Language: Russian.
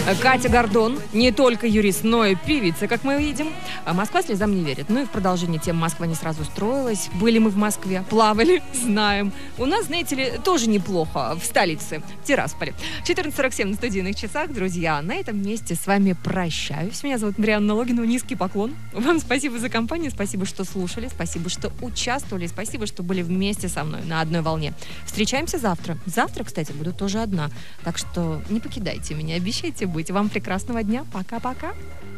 Катя Гордон, не только юрист, но и певица, как мы видим. Москва слезам не верит. Ну и в продолжение темы Москва не сразу строилась. Были мы в Москве, плавали, знаем. У нас, знаете ли, тоже неплохо в столице, Тирасполе. 14:47 на студийных часах, друзья. На этом месте с вами прощаюсь. Меня зовут Марианна Логинова. Низкий поклон. Вам спасибо за компанию, спасибо, что слушали, спасибо, что участвовали, спасибо, что были вместе со мной на одной волне. Встречаемся завтра. Завтра, кстати, буду тоже одна. Так что не покидайте меня, обещайте быть. Вам прекрасного дня. Пока-пока.